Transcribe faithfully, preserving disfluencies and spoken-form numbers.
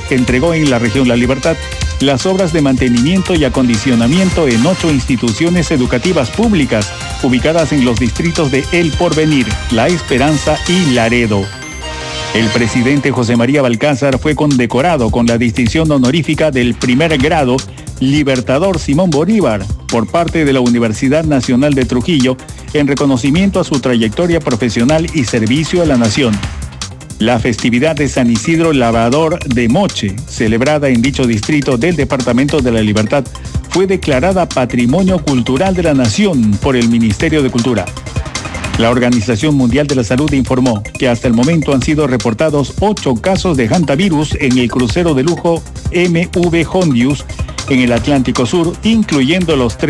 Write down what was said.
entregó en la región La Libertad las obras de mantenimiento y acondicionamiento en ocho instituciones educativas públicas ubicadas en los distritos de El Porvenir, La Esperanza y Laredo. El presidente José María Balcázar fue condecorado con la distinción honorífica del primer grado Libertador Simón Bolívar por parte de la Universidad Nacional de Trujillo en reconocimiento a su trayectoria profesional y servicio a la nación. La festividad de San Isidro Labrador de Moche, celebrada en dicho distrito del Departamento de la Libertad, fue declarada Patrimonio Cultural de la Nación por el Ministerio de Cultura. La Organización Mundial de la Salud informó que hasta el momento han sido reportados ocho casos de hantavirus en el crucero de lujo M V Hondius en el Atlántico Sur, incluyendo los tres